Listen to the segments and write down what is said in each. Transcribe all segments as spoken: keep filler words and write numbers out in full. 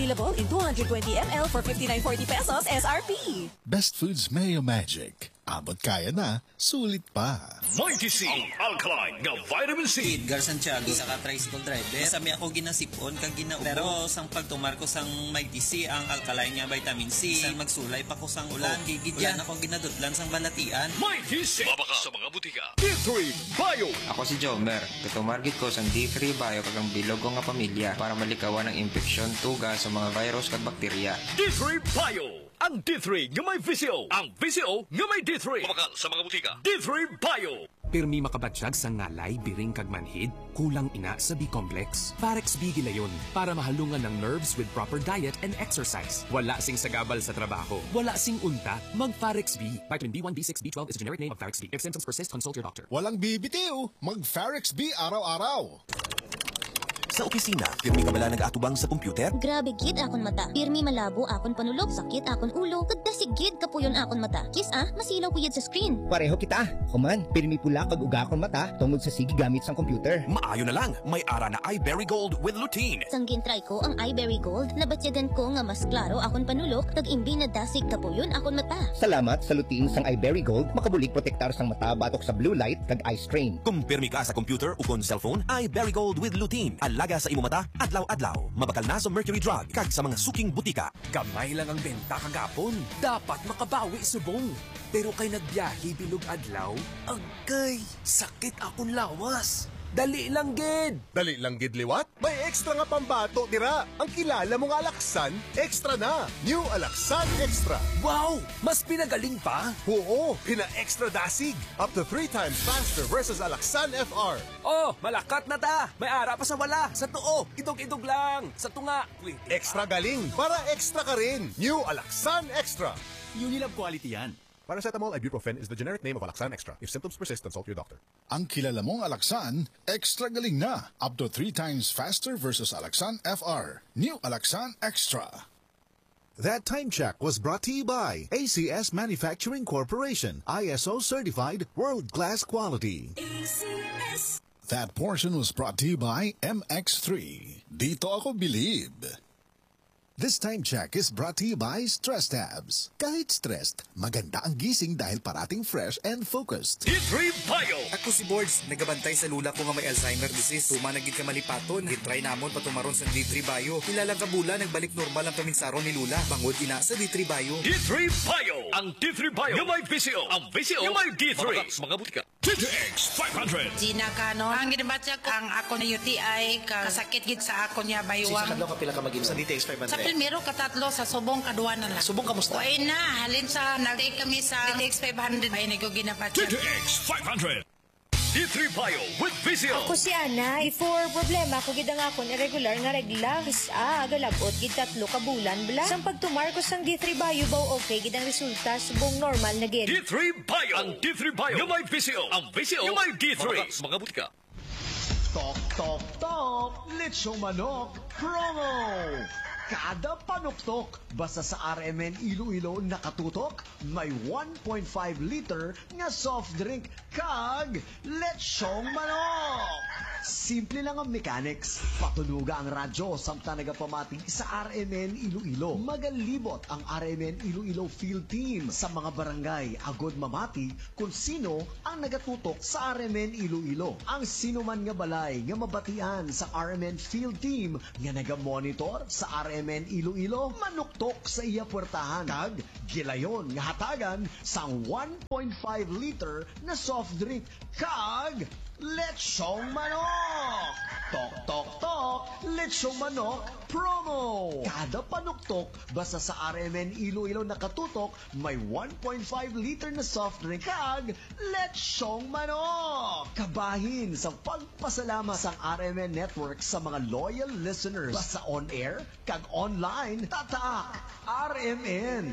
Available in two hundred twenty milliliters for fifty-nine forty pesos S R P. Best Foods Mayo Magic. Abot kaya na, sulit pa. Mighty C, ang alkaline nga vitamin C. Edgar Santiago, isa ka tricycle driver. Sami ako ginasipon kag ginaubo. Pero sang pagtumar ko sang Mighty C, ang alkaline nga vitamin C. Sang magsulay pa ko sang ulan. Oh, gigidyan ako ginadutlan sang balatian. Mighty C, mabaka sa mga butika. D three Bio. Ako si Jomer. Katumargit ko sang D three Bio kag ang bilog ko nga pamilya para malikawan ang infeksyon, tuga sa mga virus kag bakterya. D three Bio. Ang D three nga may V C O. Ang V C O nga may D three. Mabakal sa mga butika. D three Bio. Pirmi makabatsyag sa ngalay, biring kag manhid, kulang ina sa B-complex. Parex B gilayon para mahalungan ng nerves with proper diet and exercise. Wala sing sagabal sa trabaho. Wala sing unta. Mag-Parex B. Vitamin B one, B six, B twelve is a generic name of Parex B. If symptoms persist, consult your doctor. Walang bibitiw. Mag-Farex B araw-araw. Sa opisina, pirmi ka bala nag-atubang sa computer? Grabe gid akon mata. Pirmi malabo akon panulog, sakit akon ulo, kaddasigid kapuyon akon mata. Kis ah, masilaw ko yun sa screen. Pareho kita. Kuman, pirmi pula kag uga akon mata tungod sa sige gamit sang computer. Maayo na lang, may ara na iBerry Gold with lutein. Sanggin try ko ang iBerry Gold, nabatyagan ko nga mas klaro akon panulog, kag imbi na dasig kapuyon akon mata. Salamat sa lutein sang iBerry Gold, makabulig protektar sang mata batok sa blue light kag eye strain. Kung pirmi ka sa computer o kon cellphone, iBerry Gold with lutein. Alaga sa imo mata, adlaw-adlaw. Mabakal na sa mercury drug kag sa mga suking butika. Gamay lang ang benta kagapon. Dapat makabawi subong. Pero kay nagbiyahe bilog adlaw, agay, sakit akong lawas. Dali lang gid. Dali lang gid liwat? May extra nga pambato dira. Ang kilala mong Alaksan, extra na. New Alaksan Extra. Wow! Mas pinagaling pa? Oo, pina-extra dasig. Up to three times faster versus Alaksan F R. Oh, malakat na ta. May ara pa sa wala. Sa tuo, idog-idog lang. Sa tunga, wait. Extra galing para extra ka rin. New Alaksan Extra. Unilab quality yan. Paracetamol ibuprofen is the generic name of Alaksan Extra. If symptoms persist, consult your doctor. Ang kilala mong Alaksan, extra galing na. Up to three times faster versus Alaksan F R. New Alaksan Extra. That time check was brought to you by A C S Manufacturing Corporation, I S O certified, world-class quality. A C S. That portion was brought to you by M X three. Dito ako bilib. This time check is brought to you by Stress Tabs. Kahit stressed, maganda ang gising dahil parating fresh and focused. D three Bio. Ako si Boards, nagabantay sa lula ko nga may Alzheimer disease. Tuma naging kamalipaton, gitry namon patumaron sa D three Bio. Kilalang kabula, nagbalik normal ang kaminsaron ni Lula. Bangod ina sa D three Bio. D three Bio. Ang D three Bio. Yung may V C O. Ang V C O. Yung may D three. Mga butika. T T X five hundred. Gina Cano. Ang ginabatya ko, ang ako na U T I, kasakit gid sa ako niya baywang. Sa kadlaw ka pila ka mag sa D T X five hundred? Sa primero katatlo, sa subong kadua na lang. Subong kamusta? Uy na, halin sa nag-take kami sa D T X five hundred. Ay, nag ginabatya. T T X five hundred. D three Bio with V C O. Ako si Ana. Before problema ko gid ang akon irregular nga regla. Isa agalabot gid tatlo ka bulan bla. Sang pagtumar ko sang D three Bio baw okay gid ang resulta subong normal na gid. D three Bio. Ang D three Bio. Yung may V C O. Ang V C O. Yung may D three. Mga butika. Tok, tok, tok! Lechong manok promo! Kada panuktok, basta sa R M N Iloilo nakatutok, may one point five liter nga soft drink kag lechong manok. Simple lang ang mechanics. Patunuga ang radyo samtang nagapamati sa R M N Iloilo. Magalibot ang R M N Iloilo Field Team sa mga barangay agod mamati kung sino ang nagatutok sa R M N Iloilo. Ang sino man nga balay nga mabatian sa R M N Field Team nga nagamonitor sa R M N Iloilo, manuktok sa iya puwertahan kag gilayon nga hatagan sang one point five liter na soft drink kag lechong manok. Tok, tok, tok! Lechong manok promo! Kada panuktok, basta sa R M N Iloilo nakatutok, may one point five liter na soft drink kag lechong manok! Kabahin sa pagpasalamat sa R M N Network sa mga loyal listeners. Basta on air, kag online, tatak! R M N!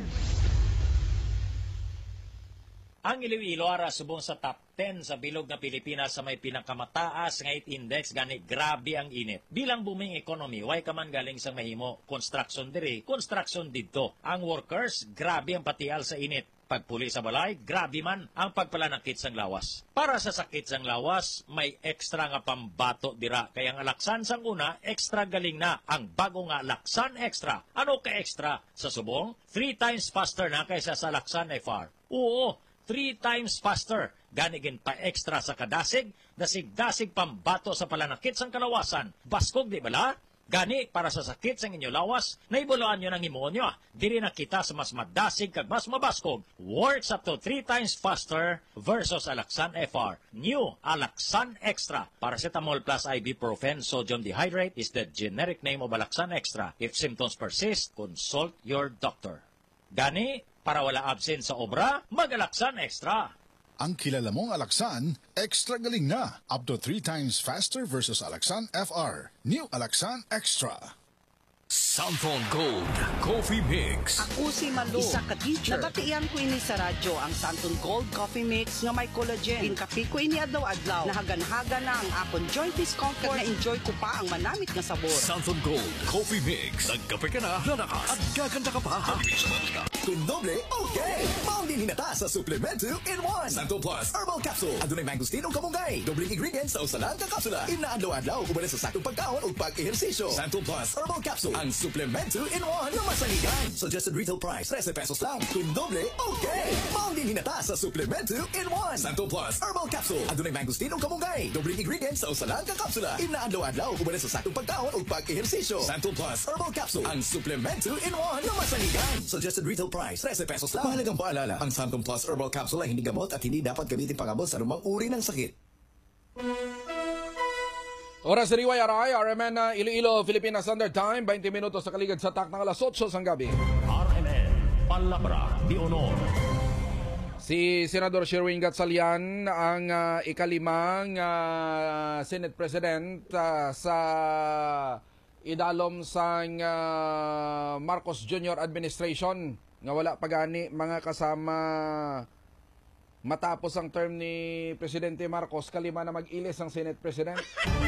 Ang Iloilo ara subong sa top ten sa bilog na Pilipinas sa may pinakamataas nga heat index gani grabe ang init. Bilang booming economy, way ka man galing sa mahimo construction diri, construction didto. Ang workers grabe ang patial sa init. Pagpuli sa balay, grabe man ang pagpalanakit sang lawas. Para sa sakit sang lawas, may extra nga pambato dira. Kaya ang Alaksan sang una, extra galing na ang bago nga Alaksan Extra. Ano ka extra? Sa subong, three times faster na kaysa sa Alaksan F R. Oo, three times faster. Ganigin pa extra sa kadasig, dasig-dasig pambato sa palanakit sang kalawasan. Baskog di bala? Gani, para sa sakit sang inyo lawas, naibuloan nyo ng imonyo. Diri na kita sa mas madasig kag mas mabaskog. Works up to three times faster versus Alaksan F R. New Alaksan Extra. Paracetamol plus ibuprofen sodium dehydrate is the generic name of Alaksan Extra. If symptoms persist, consult your doctor. Gani, para wala absent sa obra, mag-Alaksan Extra. Ang kilala mong Alaksan, extra galing na. Up to three times faster versus Alaksan F R. New Alaksan Extra. Samphon Gold Coffee Mix. Ako si Malu, isa ka teacher. Nabatian ko ini sa radyo ang Samphon Gold Coffee Mix nga may collagen. Pinkapi ko ini adlaw-adlaw. Nahagan-haga na ang akon joint discomfort. Na-enjoy ko pa ang manamit nga sabor. Samphon Gold Coffee Mix. Nagkape ka na, lalakas at gaganda ka pa. Kung doble, okay! Maundin hinata sa Supplement two in one. Santo Plus Herbal Capsule. Adunay mangustinong kamunggay. Dobling ingredients sa usalan ka kapsula. Inaadlaw-adlaw ubali sa sakong pagkaon o pag-ehersisyo. Santo Plus Herbal Capsule. Ang Supplement two in one na masaligan. Suggested retail price, thirteen pesos lang. Kung doble, okay! Maundin hinata sa Supplement two in one. Santo Plus Herbal Capsule. Adunay mangustinong kamunggay. Dobling ingredients sa usalan ka kapsula. Inaadlaw-adlaw ubali sa sakong pagkaon o pag-ehersisyo. Santo Plus Herbal Capsule. Ang Supplement two in one na masaligan. Suggested retail price, thirteen pesos lang. Mahalagang paalala, ang Santom Plus Herbal Capsule ay hindi gamot at hindi dapat gamitin pangabot sa anumang uri ng sakit. Oras sa R Y, R M N uh, Iloilo, Philippines Standard Time, twenty minutos sa kaligid sa tak ng alas eight sang gabi. R M N, Palabra de Honor. Si Senador Sherwin Gatchalian ang uh, ikalimang uh, Senate President uh, sa idalom sang uh, Marcos Junior Administration. Nga wala pagani mga kasama matapos ang term ni Presidente Marcos, kalima na mag-ilis ang Senate President.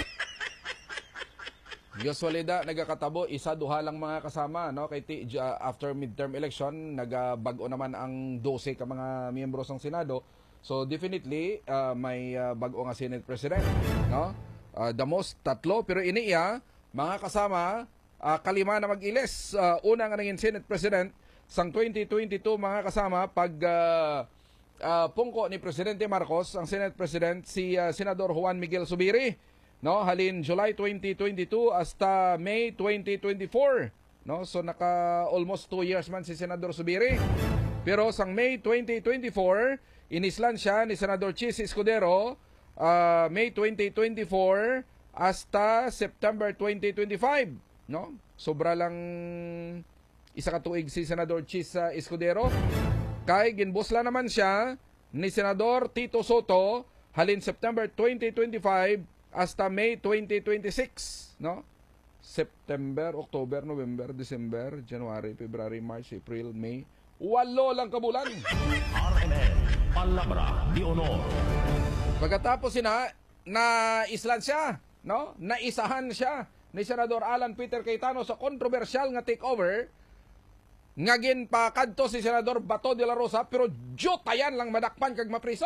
Usually da, nagakatabo, isa duha lang mga kasama, no? Kay uh, after midterm election, nagabago naman ang twelve ka mga miyembro ng Senado. So definitely, uh, may uh, bago nga Senate President, no? Uh, the most tatlo, pero iniya, mga kasama, uh, kalima na mag-ilis. Uh, una nga naging Senate President, sang twenty twenty-two mga kasama, pag uh, uh, pungko ni Presidente Marcos, ang Senate President, si uh, Senador Juan Miguel Zubiri, no? Halin July twenty twenty-two hasta May twenty twenty-four. No? So naka almost two years man si Senador Zubiri. Pero sang May twenty twenty-four, inislan siya ni Senador Chis Escudero, uh, May twenty twenty-four hasta September twenty twenty-five. No? Sobra lang isa ka tuig si Senador Chis uh, Escudero. Kay ginbusla naman siya ni Senador Tito Soto halin September twenty twenty-five hasta May twenty twenty-six, no? September, October, November, December, January, February, March, April, May. Walo lang kabulan. R M N, Palabra de Honor. Pagkatapos sina na islan siya, no? Naisahan siya ni Senador Alan Peter Cayetano sa kontrobersyal nga takeover. Ngagin pa kadto si Senador Bato de la Rosa, pero jotayan lang madakpan kag mapriso.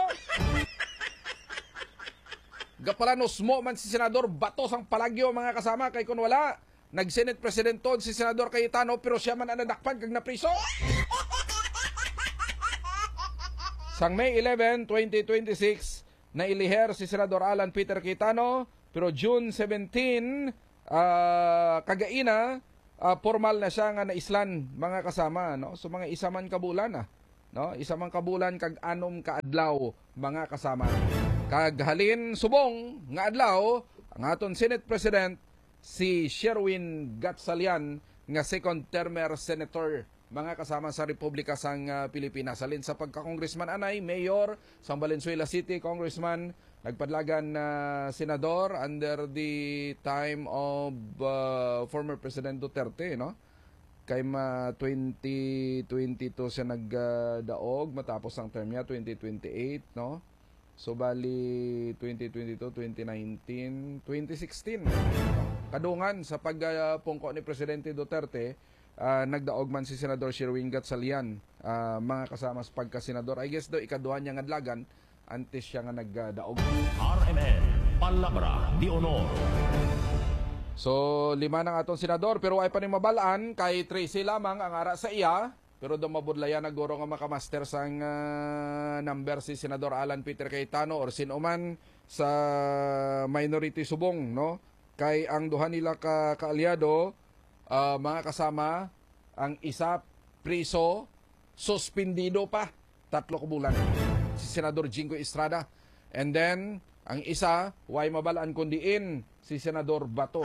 Gapalanos mo man si Senador Bato sang palagyo mga kasama, kay kun wala nag-Senate President si Senador Cayetano, pero siya man ang nadakpan kag napriso. Sang May eleven, twenty twenty-six, nailiher si Senador Alan Peter Cayetano, pero June seventeen, uh, kagaina, Uh, formal na siya nga naislan mga kasama, no? So mga isa man kabulan ah, no? Isa man kabulan kag anom ka adlaw mga kasama. Kag halin subong nga adlaw ang aton Senate President si Sherwin Gatchalian nga second termer senator mga kasama sa Republika sang uh, Pilipinas. Halin sa pagka-congressman anay, mayor sa Valenzuela City, congressman, nagpadlagan na uh, senador under the time of uh, former President Duterte, no? Kay ma twenty twenty-two siya nagdaog uh, matapos ang term niya twenty twenty-eight, no? So bali twenty twenty-two, twenty nineteen, twenty sixteen. Kadungan sa pagpungko uh, ni Presidente Duterte, uh, nagdaog man si Senador Sherwin Gatchalian, uh, mga kasama sa pagka-senador. I guess do ikaduhan niya nga dlagan antes siya nga nagdaog. R M N Palabra de Honor. So, lima ng atong senador, pero ay pa ni mabalaan, kay Tracy lamang ang ara sa iya, pero do mabudlayan na guro nga makamaster sang uh, number si Senador Alan Peter Cayetano or sinuman sa minority subong, no? Kay ang duha nila ka kaalyado, uh, mga kasama, ang isa priso, suspendido pa, tatlo ka bulan, si Senador Jingo Estrada. And then, ang isa, way mabalaan kundiin, si Senador Bato.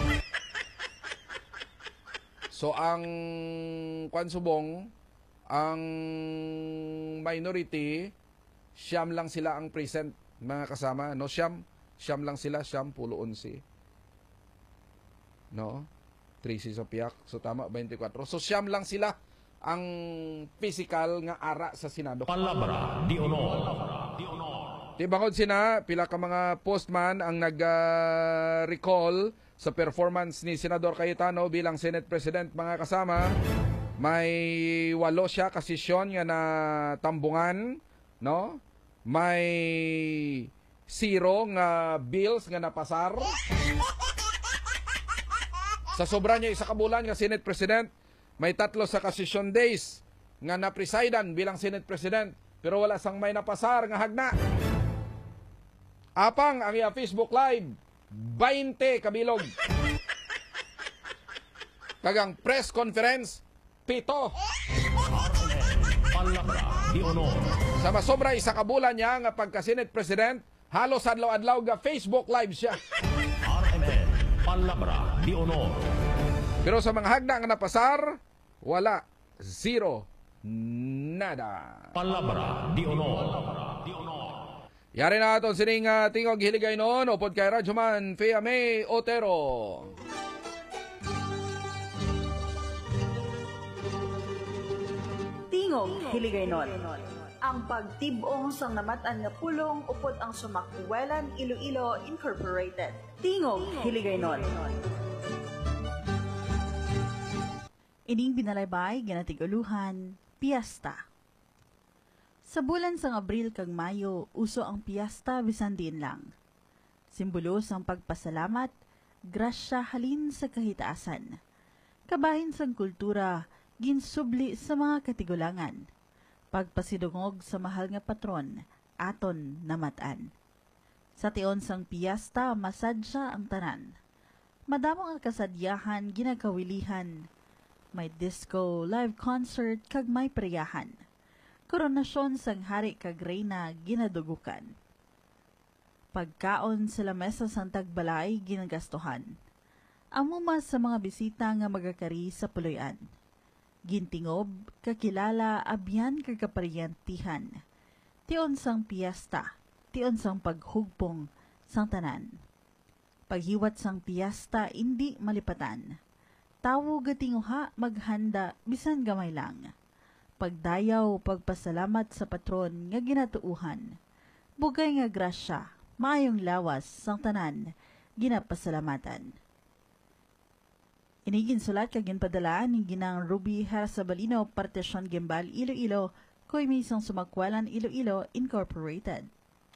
So, ang kwansubong, ang minority, siyam lang sila ang present, mga kasama. No, siyam, siyam lang sila, siyam, pulo onsi. No? Tracy sa piyak. So, tama, twenty-four. So, siyam lang sila ang physical nga ara sa Senado. Palabra de Honor. Di Honor. Tibangod sina, pila ka mga postman ang nag-recall uh, sa performance ni Senador Cayetano bilang Senate President, mga kasama. May walo siya kasisyon nga na tambungan, no? May zero nga bills nga napasar. Sa sobra niya isa ka bulan nga Senate President, may tatlo sa kasisyon days nga na-presidan bilang Senate President, pero wala sang may napasar nga hagna. Apang ang iya Facebook Live, twenty kabilog. Kagang press conference, pito. Palabra de Honor. Sa masobra isa ka bulan niya nga pagka-Senate President, halos adlaw-adlaw ga Facebook Live siya. R M N Palabra de Honor. Pero sa mga hagda nga napasar, wala. Zero. Nada. Palabra de Honor. De Honor. Yari na aton sining uh, tingog hiligay noon upod kay Radyoman Fea May Otero. Tingog hiligay noon. Ang pagtibong sang namatan nga pulong upod ang Sumakwelan Iloilo Incorporated. Tingog hiligay noon. Ining binalaybay ginatiguluhan piyesta. Sa bulan sang Abril kag Mayo, uso ang piyesta bisan din lang. Simbolo sang pagpasalamat, grasya halin sa kahitaasan. Kabahin sang kultura, ginsubli sa mga katigulangan. Pagpasidungog sa mahal nga patron, aton namatan. Sa tion sang piyesta, masadya ang tanan. Madamong ang kasadyahan, ginagawilihan. May disco, live concert, kag may preyahan. Koronasyon sang hari kag reyna ginadugukan. Pagkaon sa lamesa sang tagbalay ginagastuhan. Amuma sa mga bisita nga magakari sa puloy-an. Gintingob, kakilala, abyan kag kapariyantihan. Tion sang piyesta, tion sang paghugpong sang tanan. Paghiwat sang piyesta indi malipatan. Tawo gatinguha maghanda bisan gamay lang. Pagdayaw, pagpasalamat sa patron nga ginatuuhan. Bugay nga grasya, maayong lawas sang tanan, ginapasalamatan. Inigin sulat kag ginpadala ni ginang Ruby Harasabalino, Partesyon Gimbal, Iloilo, koy misang Sumakwelan Iloilo Incorporated.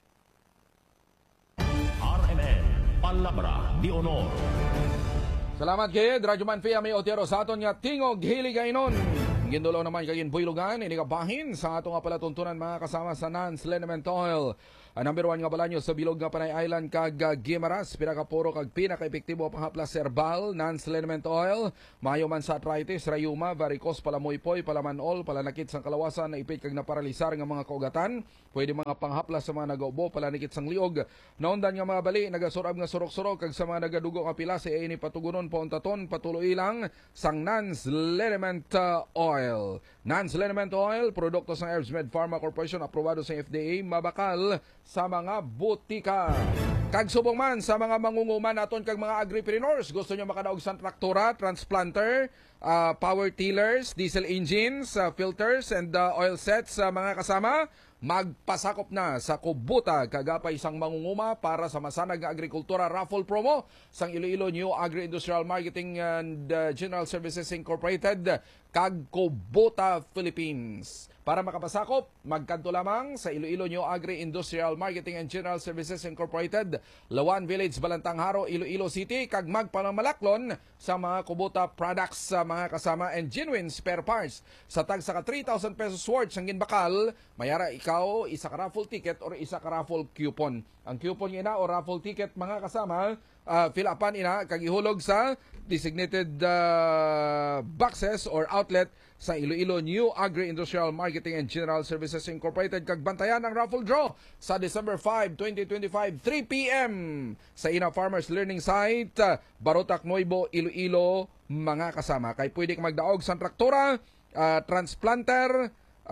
R M N Palabra de Honor. Salamat kay Radyoman Fea May Otero sa aton nga tingog hiligay nun. Gindulo naman kagin buylugan, inigabahin sa atong nga palatuntunan mga kasama sa Nance Liniment Oil. Ang number one nga balanyo sa bilog nga Panay Island kag Gimaras, pinakapuro kag pinaka-epektibo panghaplas herbal, Nance Liniment Oil. Mayo man sa arthritis, rayuma, varicose, palamuypoy, palamanol, palanakit sang kalawasan, naipit kag naparalisar nga mga kaugatan. Pwede mga panghaplas sa mga nagaubo, palanakit sang liog. Naundan nga mga bali, nagasurab nga surok-surok kag sa mga nagadugo nga pila sa ini patugunon pauntaton, patuloy lang sang Nance Liniment Oil. Nance Liniment Oil, produkto sa Herbsmed Pharma Corporation, aprobado sa F D A, mabakal sa mga butika. Kag subong man sa mga mangunguman naton kag mga agripreneurs, gusto nyo makadaog sa traktora, transplanter, uh, power tillers, diesel engines, uh, filters, and uh, oil sets sa uh, mga kasama, magpasakop na sa Kubota kagapay isang mangunguma para sa masanag nga agrikultura raffle promo sang Iloilo New Agri-Industrial Marketing and uh, General Services Incorporated kag Kubota Philippines. Para makapasakop, magkanto lamang sa Iloilo New Agri-Industrial Marketing and General Services Incorporated, Lawan Village, Balantangharo, Iloilo City, kag magpamalaklon sa mga Kubota products sa mga kasama and genuine spare parts. Sa tag sa ka three thousand pesos worth sang ginbakal, mayara ikaw isa ka raffle ticket or isa ka raffle coupon. Ang coupon ina o raffle ticket mga kasama, uh, fill upan ina kag ihulog sa designated uh, boxes or outlet sa Iloilo New Agri-Industrial Marketing and General Services Incorporated. Kag bantayan ang raffle draw sa December fifth, twenty twenty-five, three p m sa Ina Farmers Learning Site, Barotac, Nuevo, Iloilo, mga kasama. Kay pwede ka magdaog sa traktora, uh, transplanter,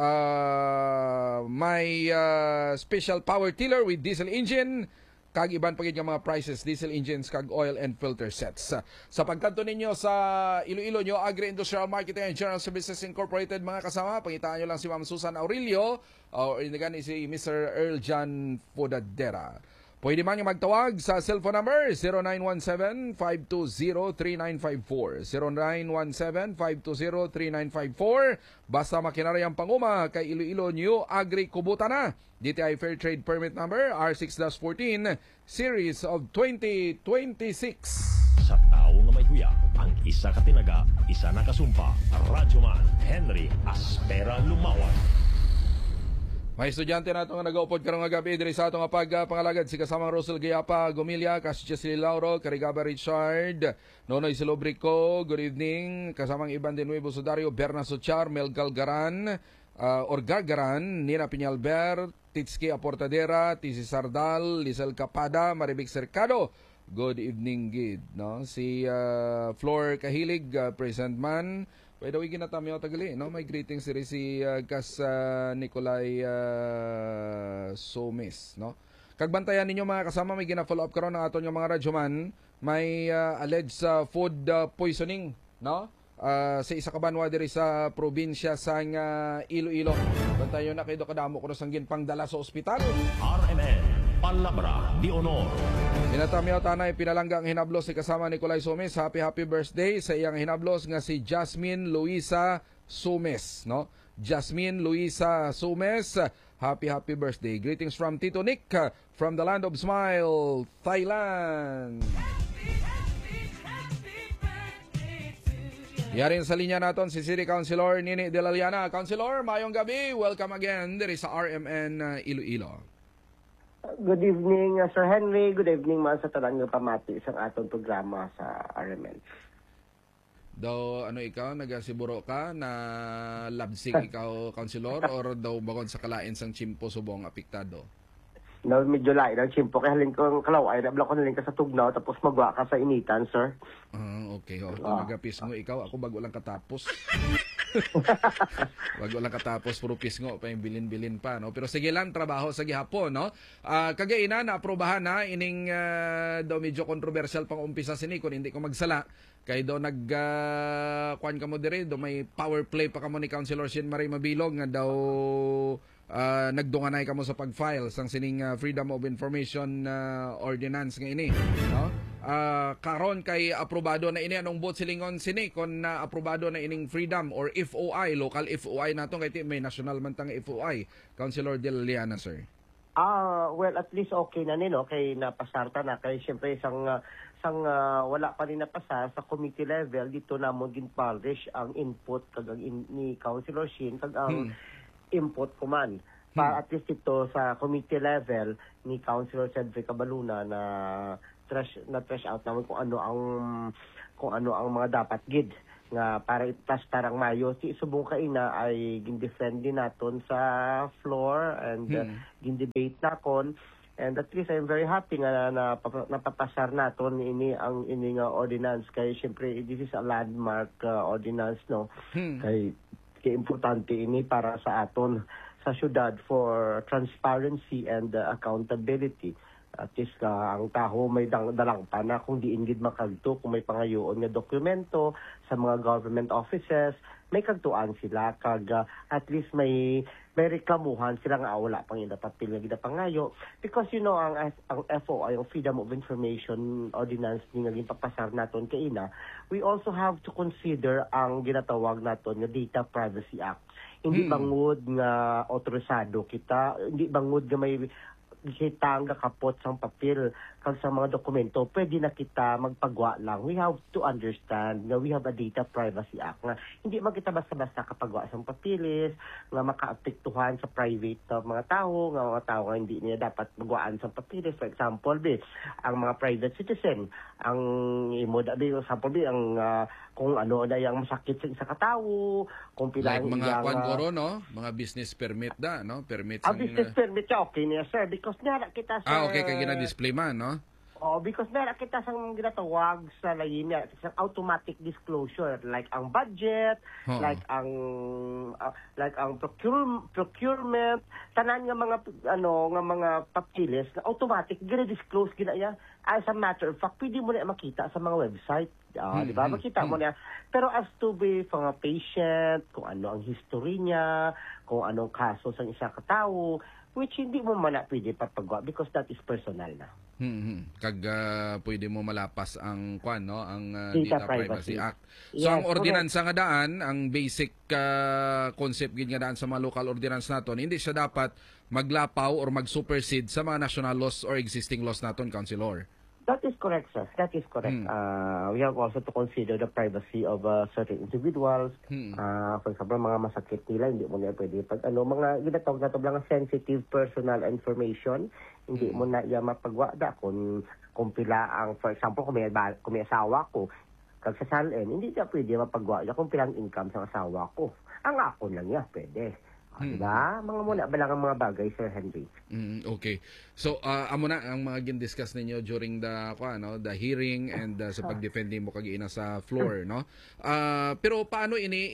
uh, may uh, special power tiller with diesel engine, kag iban pagid nga mga prices, diesel engines kag oil and filter sets. Sa pagkanto ninyo sa Iloilo New Agri-Industrial Marketing and General Services Incorporated, mga kasama, pangitaan nyo lang si Ma'am Susan Aurelio o uh, si Mister Earl John Fodadera. Pwede man yung magtawag sa cellphone number zero nine one seven, five two zero, three nine five four, zero nine one seven, five two zero, three nine five four. Basta makinari ang panguma kay Iloilo New Agri Kubota na. D T I Fair Trade Permit Number R six dash fourteen Series of twenty twenty-six. Sa tao nga may huya, ang isa ka tinaga, isa nakasumpa. Radyoman Henry Aspera Lumawan. May estudyante na ito nga nag-upod karong nga gabi diri sa ato nga pagpangalagad si kasamang Rosel Gayapa, Gomilya, Cassia Jessie Lauro, Carigaba Richard, Nonoy Silobrico, good evening, kasamang Iban de Nuevo Sudario, Berna Sochar, Mel Galgaran, uh, or Gargaran, Nina Piñalber, Titski Aportadera, Tisi Sardal, Lizel Capada, Maribik Cercado, good evening gid, no? Si uh, Flor Kahilig, uh, present man. Pwede daw iginatami o tagali, no? May greetings diri si uh, Kas uh, Nicolay uh, Somes, no? Kagbantayan ninyo mga kasama, may gina-follow up karon ng aton yung mga radyoman, may uh, alleged uh, food uh, poisoning, no? Uh, sa isa ka banwa diri sa probinsya sa uh, Iloilo. Bantayan na kayo kadamo ko sang ginpangdala sa ospital. R M N Palabra di Honor. Inatamiyaw tanay pinalangga ang hinablos si kasama Nicolay Somes. Happy happy birthday sa iyang hinablos nga si Jasmine Luisa Somes, no? Jasmine Luisa Somes, happy happy birthday. Greetings from Tito Nick from the land of smile, Thailand. Yarin sa linya naton si City Councilor Nini De La Liana. Councilor, mayong gabi. Welcome again diri sa R M N uh, Iloilo. Good evening, uh, Sir Henry. Good evening man sa tanan nga pamati sa atong programa sa R M N. Daw ano ikaw, nagasiburo ka na labsing ikaw, Councilor, or daw bagon sa kalain sang chimpo subong apektado? No, medyo lain ang chimpo. Kaya halin ko ang kalaway, nabla ko naling ka sa tugnaw, tapos magwa ka sa initan, sir. Uh, okay, ho. Ah. Magapis mo ikaw, ako bago lang katapos. Bago lang katapos, puro pisngo pa yung bilin-bilin pa, no? Pero sige lang, trabaho sa gihapon, no? Uh, kagaina, na-aprobahan na, ining uh, daw medyo controversial pang umpisa sini, kung hindi ko magsala. Kaya daw nag, uh, kuhan ka mo dire, daw may power play pa ka mo ni Councilor Shin Marie Mabilog, nga daw uh, nagdunganay ka mo sa pag-file sang sining uh, Freedom of Information uh, Ordinance nga ini, no? Uh, karon kay aprobado na ini anong bot silingon sini kon na uh, aprobado na ining freedom or F O I, local F O I nato kay may national man tang F O I. Councilor De La Liana, sir. Ah, well, at least okay na nino kay napasarta na kay syempre isang uh, sang uh, wala pa rin napasa sa committee level dito na mo gin-publish ang input kag ang in, ni Councilor Shin kag ang hmm. input ko man. Pa at least ito sa committee level ni Councilor Cedric Cabaluna na trash na trash out naman kung ano ang kung ano ang mga dapat gid nga para itas parang mayo si subong kaina ay gin-defend din naton sa floor and hmm. uh, gin-debate nakon. And at least I'm very happy nga na napapasar naton ini ang ini nga ordinance kay syempre this is a landmark uh, ordinance, no? Hmm. Kay kay importante ini para sa aton sa syudad for transparency and uh, accountability. At least uh, ang taho may dang, dalang pa na kung di ingid makagto, kung may pangayoon nga dokumento sa mga government offices, may kagtuan sila kag uh, at least may may reklamuhan sila nga wala pang indapapil nga gidapangayo because you know ang ang F O I, ang Freedom of Information Ordinance ni nga gipapasar naton kay ina, we also have to consider ang ginatawag naton nga Data Privacy Act. Hindi hmm. bangod nga otorisado kita, hindi bangod nga may kita ang kakapot sa papel kag sa mga dokumento, pwede na kita magpagwa lang. We have to understand na we have a Data Privacy Act nga hindi man kita basta-basta kapagwa sa papilis nga makaapektuhan sa private uh, mga tao, nga mga tao nga hindi niya dapat magwaan sa papilis. For example, bi, ang mga private citizen, ang imo bi, example bi, ang uh, kung ano na yung masakit sa isa katao, kung pila like mga kwan goro, no? Mga business permit da, no? Permit ang business uh, permit siya, okay niya, sir, because nara kita sa... Ah, okay, kaya gina-display man, no? Oh, because nara kita sa ginatawag sa layin niya, sa automatic disclosure, like ang budget, oh. like ang uh, like ang procure, procurement, tanan nga mga ano nga mga papilis na automatic gina-disclose gina ya. As a matter of fact, pwede mo na makita sa mga website. Uh, hmm, di ba? Makita hmm. mo na. Pero as to be for a patient, kung ano ang history niya, kung anong kaso sa isa katao, which hindi mo man na pwede papagawa because that is personal na. Hmm, kag uh, pwede mo malapas ang kwan, no, ang uh, Data, Data Privacy, Privacy Act. So yes, ang ordinansa nga daan, ang basic uh, concept gid nga daan sa mga local ordinance naton, hindi siya dapat maglapaw or mag-supersede sa mga national laws or existing laws naton, Councilor. That is correct, sir. That is correct. Hmm. Uh, we have also to consider the privacy of uh, certain individuals. Hmm. Uh, for example, mga masakit nila, hindi mo na pwede. Pag ano, mga ginatawag na ito lang sensitive personal information, hindi hmm. mo na iya mapagwada kung, kung pila ang, for example, kung may, kung may asawa ko, kag sa salin, hindi niya pwede mapagwada kung pilang income sa asawa ko. Ang ako lang niya, pwede. Hmm. Diba? Mga muna ba lang ang mga bagay, Sir Henry? Mm, okay. So, uh, amo na ang mga gin-discuss ninyo during the ano, the hearing and uh, sa pag-defend mo kag ina sa floor, no? Uh, pero paano ini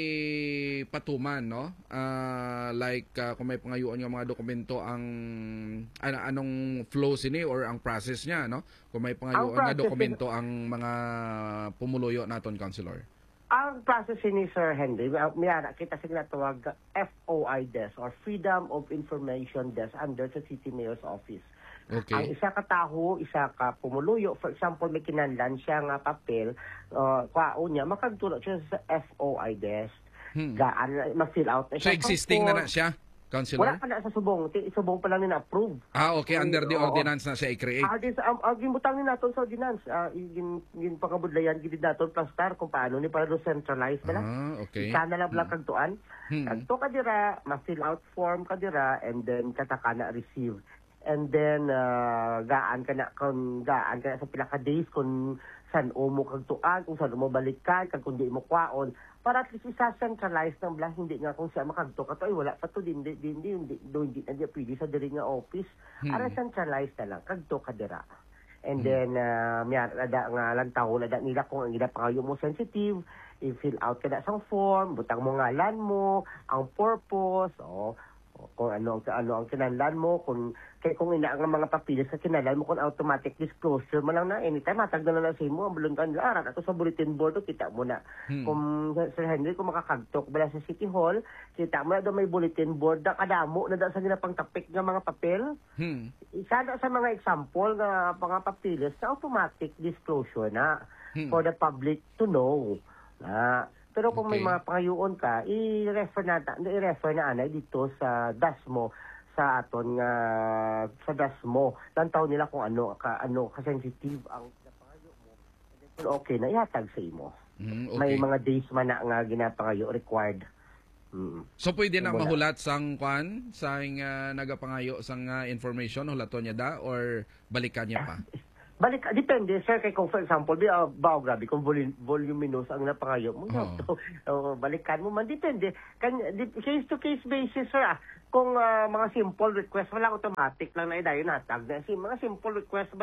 ipatuman, no? Uh, like uh, kung may pangayuan nga mga dokumento ang ano, anong flow sini or ang process niya, no? Kung may pangayuan nga dokumento ang mga pumuluyo naton, Councilor. Ang process ni Sir Henry, miyara kita sa ginatawag F O I Desk or Freedom of Information Desk under sa City Mayor's Office. Okay. Ang isa ka taho, isa ka pumuluyo, for example, may kinanlan siya nga papel, uh, kwao niya, makagtulot siya sa F O I Desk. Hmm. Gaan, ma-fill out na siya. So existing na na siya? Councilor? Wala pa na sa subong. Subong pa lang nina-approve. Ah, okay. Under the uh, ordinance na siya i-create. Ah, uh, ang uh, gimbutang ni naton sa ordinance. Uh, gin, gin pangabudlayan, gid naton plastar kung paano ni para do centralize bala. Ah, okay. Kana lang lang hmm. kagtuan. Hmm. Kagto ka dira, ma-fill out form ka dira, and then kataka na receive. And then, uh, gaan ka na, kung gaan ka na sa pila ka days, kung saan o mo kagtuan, kung saan mo balikan, kung kundi mo kwaon, para at least isa-centralize ng blah, hindi nga kung siya makagto ka to, ay wala pa to, hindi, hindi, hindi, hindi, hindi, pwede sa diri nga office, hmm. para centralize na lang, kagto ka dira. And hmm. then, uh, miyar, ada nga lang tao, ada nila kung ang ginapangayo mo sensitive, i-fill out ka na sa form, butang mo ngalan mo, ang purpose, o, kung ano ang ano ang kinahanglan mo, kung kay kung ina ang mga papilis sa kinahanglan mo, kung automatic disclosure mo lang na anytime matagdan na lang sa imo ang bulungan ara ato sa bulletin board kita mo na. Hmm. Kung Sir Henry, kung makakagtok bala sa City Hall, kita mo na do may bulletin board na kadamo na da sa ginapang tapik nga mga papel. Hmm. Isa na sa mga example nga mga papilis sa automatic disclosure na hmm. for the public to know. Na pero kung okay. may mga pangayuon ka, i-refer na i-refer na anay dito sa D A S mo sa aton nga uh, sa D A S mo. Tantaw nila kung ano ka ano ka sensitive ang pangayo mo. And okay na ihatag sa imo. Mm, okay. May mga days man na nga ginapangayo required. Mm. So pwede na so, mahulat sang kwan sang uh, nagapangayo sang uh, information hulaton niya da or balikan niya pa? Balik, depende, sir, kay kung for example, di, uh, bao, grabe, kung vol- voluminous ang napangayo mo, oh. so, uh, balikan mo man, depende. Kan, di, case-to-case basis, sir, ah. Kung uh, mga simple request, wala automatic lang na idayo natag na. Si, mga simple request, bala,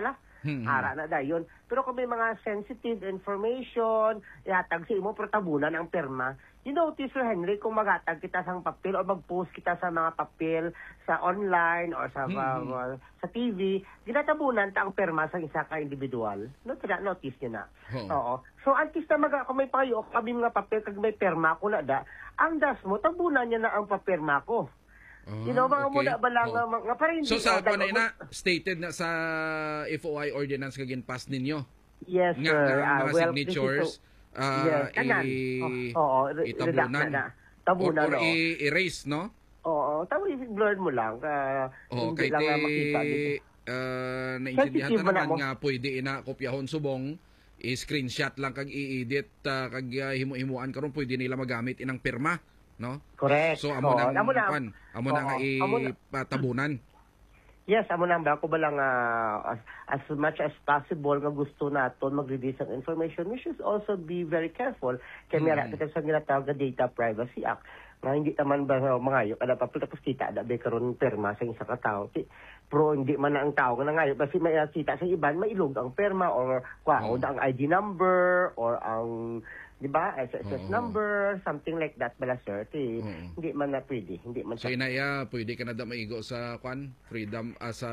Hmm. Ara na dayon. Pero kung may mga sensitive information, ihatag sa imo pero tabunan ang perma. You notice, Sir Henry, kung magatag kita sa papel o mag-post kita sa mga papel sa online or sa Mm-hmm. uh, sa T V, ginatabunan ta ang perma sa isa ka individual. No, tira, notice niyo na. Oh. Oo. So, antes na mag kung may payo, kami mga papel, kag may perma ko na da, ang das mo, tabunan niya na ang paperma ko. Ah, you know, mga okay. muna ba lang, Oh. mga, nga pa rin. So sa oh, ako na dahil- ina, stated na sa F O I ordinance kagin pass ninyo. Yes, Nga, sir. nga ang Ah, mga well, signatures, this is so- ah, yes, kanan. i- Oh, oo, re- itabunan. redact na na. Tabunan, or, or oo. i-erase, no? Oo, tapos i-blur mo lang. Uh, Oh, hindi kay lang ti nga makita dito. uh, naintindihan Sensitive ta mo na naman mo. nga pwede ina kopyahon subong i-screenshot lang kag i-edit uh, kag uh, himu-himuan karon pwede nila magamit inang pirma, no? Correct. So amo Oo, nang amo na. kwan, amo na Oo, nga amo na. ipatabunan. Yes, amo na ba ako ba lang ah, as, as much as possible nga gusto naton mag-release ang information, we should also be very careful kay may Mm. mm. sa ginatawag nga Data Privacy Act. Nga hindi naman ba uh, mga yun, kada pa tapos kita da be karon perma sa isa ka tawo. Ti- Pro hindi man na ang tao nga ngayon kasi may uh, kita sa iban mailog ang perma or kwa Oh. o ang I D number or ang di ba S S S Oo. number, something like that bala sir. Ti, Oo. hindi man na pwede, hindi man So inaya pwede ka na da maigo sa kwan freedom uh, sa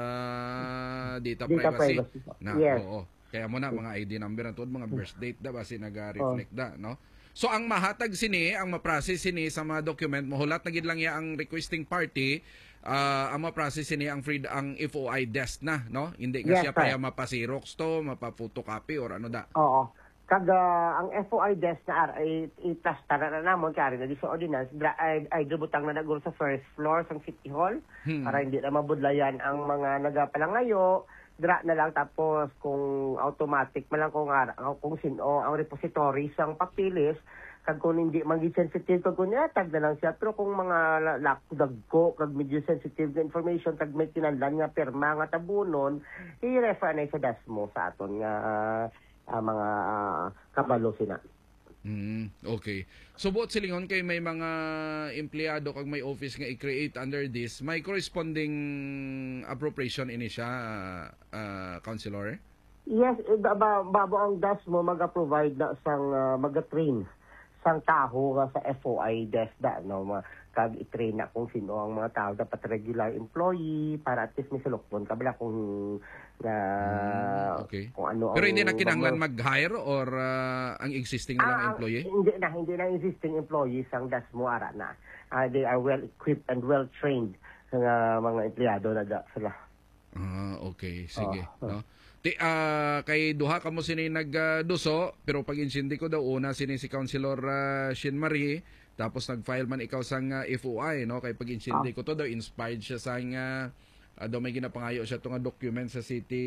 data, Data privacy. privacy. Na, Yes. oo. Kaya mo na mga I D number na tuod, mga birth date da basi naga-reflect da, no? So ang mahatag sini, ang ma-process sini sa mga document mo hulat na gid lang ya ang requesting party, uh, ang ma-process sini ang free ang F O I desk na, no? Hindi ka Yes, siya sir. pa mapa-xerox to, mapa-photocopy or ano da. Oo. Kag ah, ang F O I desk na ay i-plastara na namon kaya na di sa ordinance dra- ay, ay dubutang na naguro sa first floor sa City Hall Hmm. para hindi na mabudlayan ang mga nagapalangayo dra na lang tapos kung automatic man lang kung ara, kung sino ang repository sang papilis kag kung hindi maging sensitive kag kunya tag na lang siya pero kung mga lakdag ko kag medyo sensitive na information kag may kinahanglan nga perma nga tabunon i-refer na sa das mo sa aton nga ah, mga ah, kabalo sina. Mm, okay. So buot silingon kay may mga empleyado kag may office nga i-create under this, may corresponding appropriation ini siya, uh, councilor? Yes, eh, ba, ba, babo ang D A S mo maga-provide na sang uh, maga-train sang taho nga sa F O I desk da no ma kag i-train na kung sino ang mga tao dapat regular employee para at least may sulokpon kabila kung na Mm, okay. kung ano Pero ang- hindi na kinahanglan mga- mag-hire or uh, ang existing na lang Ah, employee? Hindi na, hindi na existing employees ang D A S mo ara na. Ah, they are well equipped and well trained nga mga empleyado na da sila. Ah, okay. Sige. Oh, no? Ti, ah, kay duha kamo sini nagduso, pero pag insindi ko daw una sini si Councilor uh, Shin Marie, tapos nag-file man ikaw sang uh, F O I, no? Kay pag insindi ko to daw inspired siya sang uh, uh, daw may ginapangayo siya to nga document sa city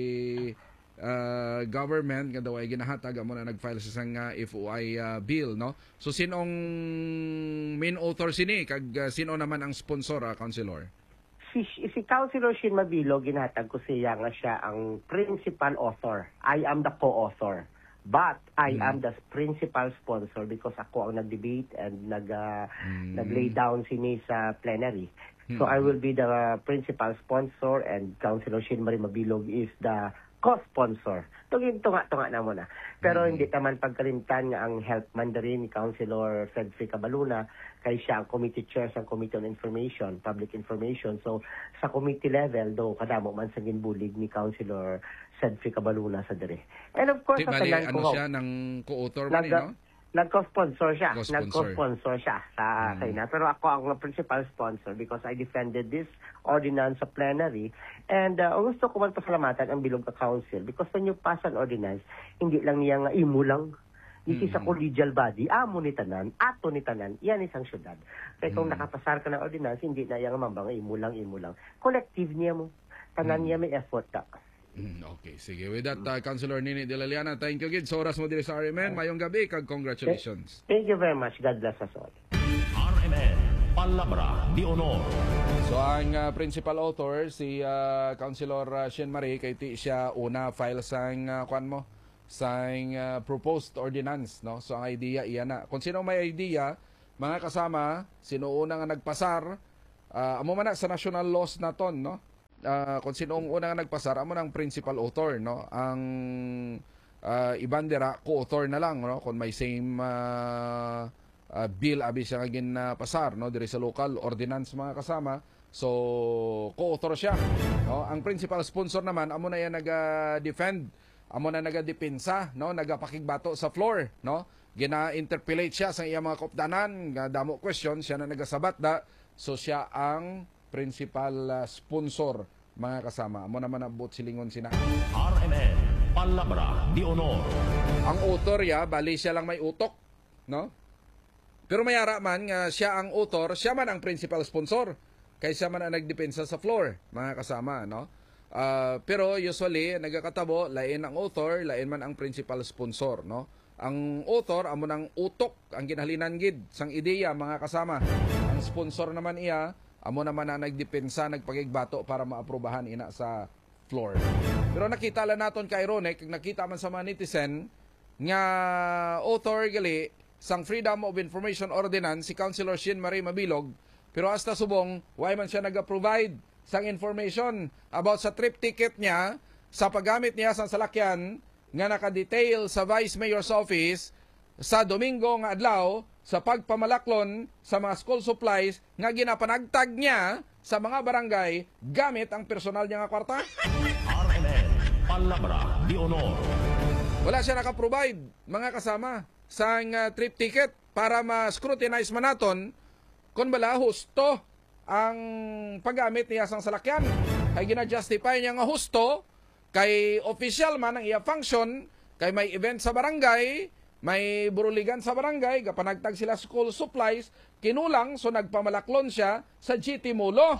uh, government nga daw ay ginahatag amo na nag-file siya sang uh, F O I uh, bill, no? So sinong main author sini kag uh, sino naman ang sponsor, uh, Councilor? Si, si Councilor Shin Mabilo, ginatag ko siya nga siya ang principal author. I am the co-author. But I Mm. am the principal sponsor because ako ang nag-debate and nag, uh, Mm. nag-lay down sini sa plenary. So Mm. I will be the principal sponsor and Councilor Shin Marie Mabilog is the co-sponsor. Tungin tunga-tunga na mo na. Pero hindi naman pagkalimtan nga ang help man rin ni Councilor Fredfrey Cabaluna kay siya ang committee chair sa Committee on Information, Public Information. So sa committee level, do kadamo man sa ginbulig ni Councilor Fredfrey Cabaluna sa dire. And of course, Di, sa bali, tanan ano ko, siya, ng co-author man, eh, Nag- no? Nagko-sponsor siya. Co-sponsor. Nagko-sponsor siya sa Mm. Kaya. Pero ako ang principal sponsor because I defended this ordinance sa plenary. And uh, ang gusto ko man pasalamatan ang Bilog ka Council because when you pass an ordinance, hindi lang niya nga imo lang. This is a Mm. collegial body. Amo ni tanan, ato ni tanan, yan isang syudad. Kaya kung Mm. nakapasar ka ng ordinance, hindi na yung mambang imo lang, imo lang. Collective niya mo. Tanan Mm. niya may effort ka. Mm, okay, sige. With that, uh, Councilor Nini De La Liana, thank you, Gid. Sa oras mo dito sa R M N, mayong gabi, kag congratulations. Thank you very much. God bless us all. R M N, Palabra de Honor. So, ang uh, principal author, si uh, Councilor uh, Shin Marie, kay ti siya una file sang, uh, kwan mo, sang uh, proposed ordinance, no? So, ang idea, iyan na. Kung sino may idea, mga kasama, sino una nga nagpasar, uh, amo man na sa national laws na ton, no? uh, kung sino ang unang nagpasar, amo ng principal author, no? Ang uh, iban dira co-author na lang, no? Kung may same uh, uh, bill abi siya gin uh, pasar, no? Diri sa local ordinance mga kasama. So co-author siya, no? Ang principal sponsor naman amo na yan naga-defend, amo na naga-depensa, no? Nagapakigbato sa floor, no? Gina-interpellate siya sa iyang mga kopdanan, damo question, siya na nagasabat da. So siya ang principal uh, sponsor mga kasama. Amo naman abot silingon sina R M N Palabra de Honor. Ang author ya, bali siya lang may utok, no? Pero mayara man nga siya ang author, siya man ang principal sponsor. Kaya siya man ang nagdepensa sa floor, mga kasama, no? Uh, pero usually nagakatabo lain ang author, lain man ang principal sponsor, no? Ang author amo nang utok ang ginhalinan gid sang ideya mga kasama. Ang sponsor naman iya amo naman na nagdepensa nagpagigbato para maaprubahan ina sa floor. Pero nakita lang naton ka ironic, nakita man sa mga netizen nga author gali sang Freedom of Information Ordinance si Councilor Shin Marie Mabilog, pero hasta subong why man siya naga-provide sang information about sa trip ticket niya sa paggamit niya sa salakyan nga naka-detail sa Vice Mayor's Office sa Domingo nga adlaw sa pagpamalaklon sa mga school supplies nga ginapanagtag niya sa mga barangay gamit ang personal niya nga kwarta. R M N Palabra de Honor. Wala siya naka-provide mga kasama sa uh, trip ticket para ma-scrutinize man naton kung bala husto ang paggamit niya sa salakyan. Kay gina-justify niya nga husto kay official man ang iya function, kay may event sa barangay, may buruligan sa barangay, kapanagtag sila school supplies, kinulang so nagpamalaklon siya sa G T Molo.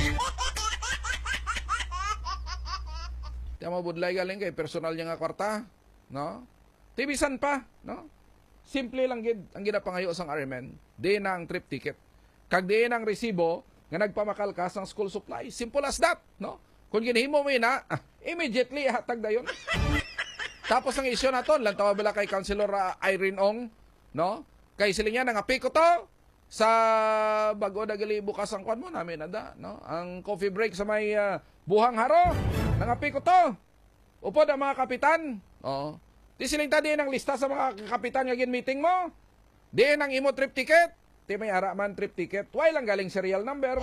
Tama budlay galing kay personal niya nga kwarta, no? Tibisan pa, no? Simple lang gid ang ginapangayo sang R M N, di na ang trip ticket. Kag di na ang resibo nga nagpamakal ka sang school supplies. Simple as that, no? Kung ginhimo mo na, ah, immediately hatag dayon. Tapos ang isyu naton, lang tawa bala kay Councilor uh, Irene Ong, no? Kay sila niya nangapi ko to sa bago dagali bukas ang kwan mo namin ada, no? Ang coffee break sa may uh, Buhang Haro. Nangapi ko to. Upod ang mga kapitan. Oo. Di siling tadi nang lista sa mga kapitan nga gin meeting mo. Di nang imo trip ticket. Di may ara man trip ticket. Why lang galing serial number.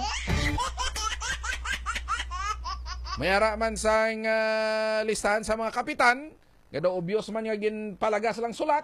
May ara man sang uh, listahan sa mga kapitan, gado obvious man nga gin palagas lang sulat.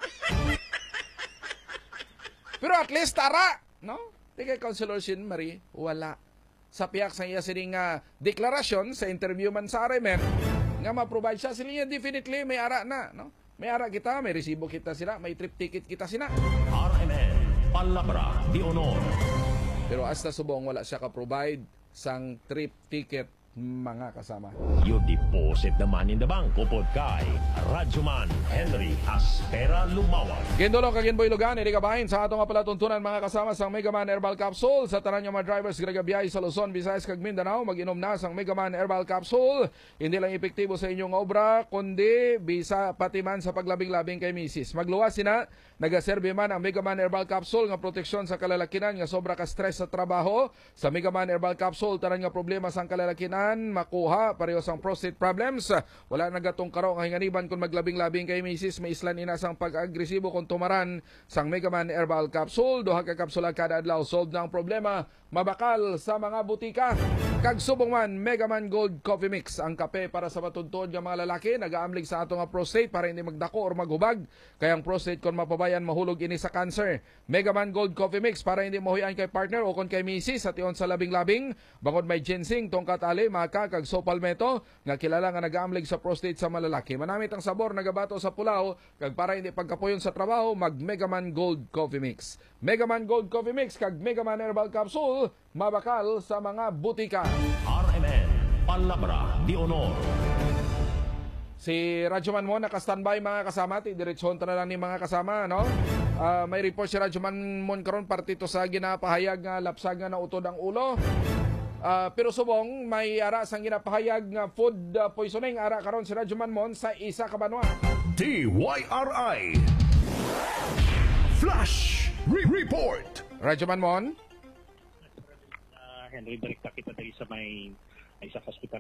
Pero at least ara, no? Di kay Councilor Shin Marie, wala. Sa piyak sa iya sining uh, deklarasyon sa interview man sa R M N, nga ma-provide siya sila niya definitely may ara na, no? May ara kita, may resibo kita sila, may trip ticket kita sila. R M N Palabra de Honor. Pero hasta subong wala siya ka-provide sang trip ticket mga kasama. You deposit the money in the bank. Upod kay Radyoman Henry Aspera Lumawag. Gindulo kagin boy lugan, hindi kabahin sa atong palatuntunan mga kasama sang Megaman Herbal Capsule. Sa tanan mga drivers gragabiyay sa Luzon, Visayas kag Mindanao, mag-inom na sang Megaman Herbal Capsule. Hindi lang epektibo sa inyong obra, kundi bisa pati man sa paglabing-labing kay misis. Magluwas sina, nagaserbe man ang Megaman Herbal Capsule nga proteksyon sa kalalakinan nga sobra ka stress sa trabaho. Sa Megaman Herbal Capsule, tanan nga problema sang kalalakinan makuha pareho sang prostate problems. Wala nagatong karo nga hinganiban kung maglabing-labing kay misis, may islan ina sang pag-agresibo kung tumaran sang Megaman Herbal Capsule. Duha ka kapsula kada adlaw, solve na ang problema, mabakal sa mga butika. Kag subong man Megaman Gold Coffee Mix, ang kape para sa matuntun nga mga lalaki nagaamlig sa ato nga prostate para hindi magdako or maghubag. Kaya ang prostate kung mapabayan mahulog ini sa cancer. Megaman Gold Coffee Mix para hindi mahuyan kay partner o kon kay misis at iyon sa labing-labing. Bangod may ginseng, tongkat ali, maka kag sopalmeto nga kilala nga nagaamlig sa prostate sa malalaki. Manamit ang sabor nagabato sa pulaw kag para hindi pagkapuyon sa trabaho, mag Megaman Gold Coffee Mix. Megaman Gold Coffee Mix kag Megaman Herbal Capsule, mabakal sa mga butika. R M N Palabra de Honor. Si Radyoman Mon naka-standby mga kasama, ti diretsyon ta na lang ni mga kasama, no? Uh, may report si Radyoman Mon karon partito sa ginapahayag nga lapsag nga nautod ang ulo. Uh, pero subong may ara sang ginapahayag nga food uh, poisoning ara karon si Radyoman Mon sa isa ka banwa. D Y R I Flash Re-Report. Radyoman Mon. Uh, Henry, direkta kita dari sa may isa hospital